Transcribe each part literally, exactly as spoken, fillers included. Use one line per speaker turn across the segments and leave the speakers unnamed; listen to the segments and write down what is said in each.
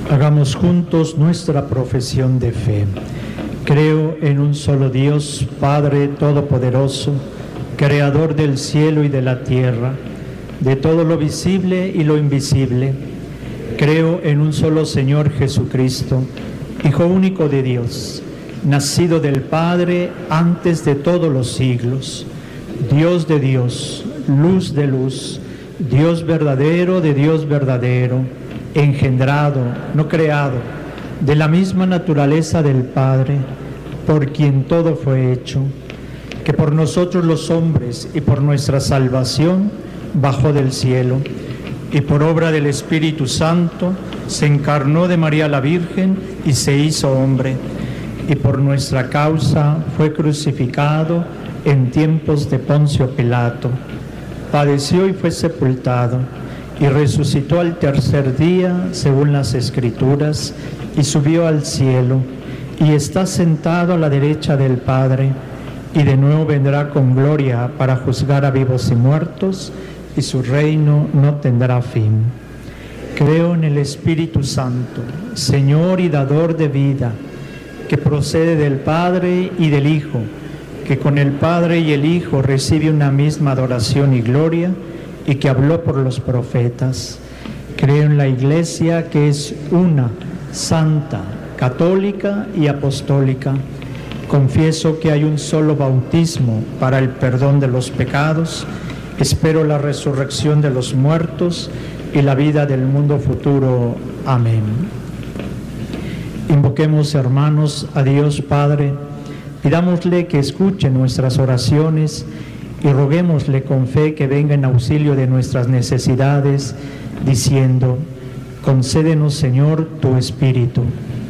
Hagamos juntos nuestra profesión de fe. Creo en un solo Dios, Padre Todopoderoso, Creador del cielo y de la tierra, de todo lo visible y lo invisible. Creo en un solo Señor Jesucristo, Hijo único de Dios, nacido del Padre antes de todos los siglos, Dios de Dios, luz de luz, Dios verdadero de Dios verdadero, engendrado, no creado, de la misma naturaleza del Padre, por quien todo fue hecho, que por nosotros los hombres y por nuestra salvación bajó del cielo, y por obra del Espíritu Santo se encarnó de María la Virgen y se hizo hombre, y por nuestra causa fue crucificado en tiempos de Poncio Pilato, padeció y fue sepultado, y resucitó al tercer día, según las Escrituras, y subió al cielo, y está sentado a la derecha del Padre, y de nuevo vendrá con gloria para juzgar a vivos y muertos, y su reino no tendrá fin. Creo en el Espíritu Santo, Señor y dador de vida, que procede del Padre y del Hijo, que con el Padre y el Hijo recibe una misma adoración y gloria, y que habló por los profetas. Creo en la Iglesia, que es una, santa, católica y apostólica. Confieso que hay un solo bautismo para el perdón de los pecados. Espero la resurrección de los muertos y la vida del mundo futuro. Amén. Invoquemos, hermanos, a Dios Padre. Pidámosle que escuche nuestras oraciones y roguémosle con fe que venga en auxilio de nuestras necesidades, diciendo: concédenos, Señor, tu Espíritu.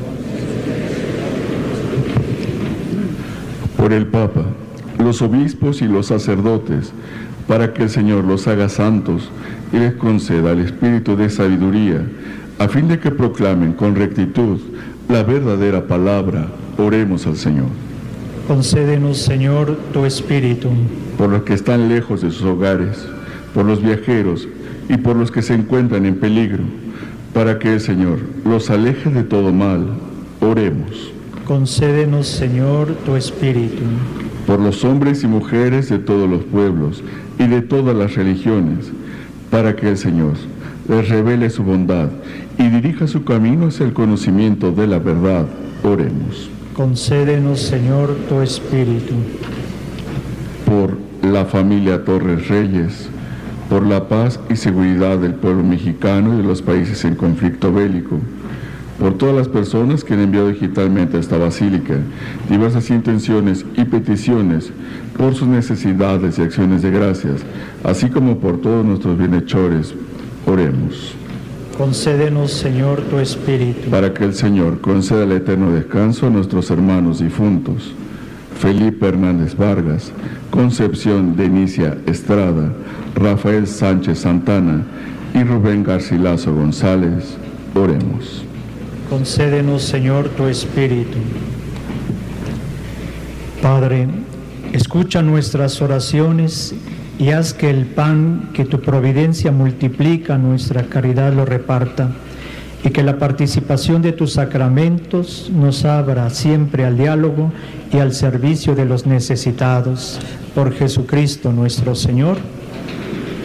Por el Papa, los obispos y los sacerdotes, para que el Señor los haga santos y les conceda el espíritu de sabiduría, a fin de que proclamen con rectitud la verdadera palabra. Oremos al Señor.
Concédenos, Señor, tu Espíritu.
Por los que están lejos de sus hogares, por los viajeros y por los que se encuentran en peligro, para que el Señor los aleje de todo mal. Oremos.
Concédenos, Señor, tu Espíritu.
Por los hombres y mujeres de todos los pueblos y de todas las religiones, para que el Señor les revele su bondad y dirija su camino hacia el conocimiento de la verdad. Oremos.
Concédenos, Señor, tu Espíritu.
Por la familia Torres Reyes, por la paz y seguridad del pueblo mexicano y de los países en conflicto bélico, por todas las personas que han enviado digitalmente a esta basílica diversas intenciones y peticiones, por sus necesidades y acciones de gracias, así como por todos nuestros bienhechores. Oremos.
Concédenos, Señor, tu Espíritu.
Para que el Señor conceda el eterno descanso a nuestros hermanos difuntos: Felipe Hernández Vargas, Concepción Denicia Estrada, Rafael Sánchez Santana y Rubén Garcilaso González. Oremos.
Concédenos, Señor, tu Espíritu. Padre, escucha nuestras oraciones y haz que el pan que tu providencia multiplica, nuestra caridad lo reparta, y que la participación de tus sacramentos nos abra siempre al diálogo y al servicio de los necesitados. Por Jesucristo nuestro Señor.